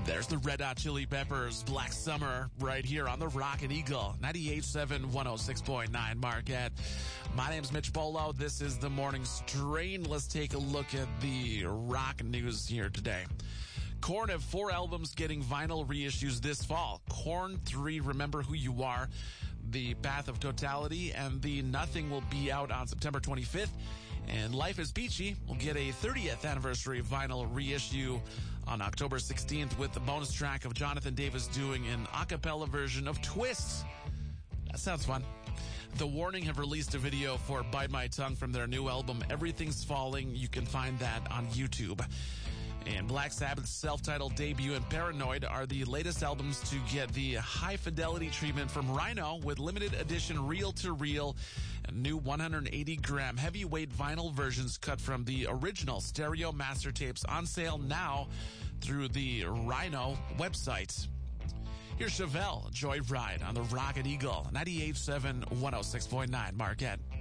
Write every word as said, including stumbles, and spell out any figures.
There's the Red Hot Chili Peppers, Black Summer, right here on the Rockin' Eagle, ninety-eight point seven, one oh six point nine Marquette. My name's Mitch Bolo. This is the Morning Strain. Let's take a look at the rock news here today. Korn have four albums getting vinyl reissues this fall. Korn three, Remember Who You Are, The Path of Totality, and The Nothing will be out on September twenty-fifth. And Life is Peachy will get a thirtieth anniversary vinyl reissue on October sixteenth with the bonus track of Jonathan Davis doing an a cappella version of Twist. That sounds fun. The Warning have released a video for Bite My Tongue from their new album, Everything's Falling. You can find that on YouTube. And Black Sabbath's self-titled debut and Paranoid are the latest albums to get the high-fidelity treatment from Rhino with limited edition reel-to-reel new one hundred eighty gram heavyweight vinyl versions cut from the original stereo master tapes on sale now through the Rhino website. Here's Chevelle, Joyride on the Rockin' Eagle, ninety-eight point seven, one oh six point nine Marquette.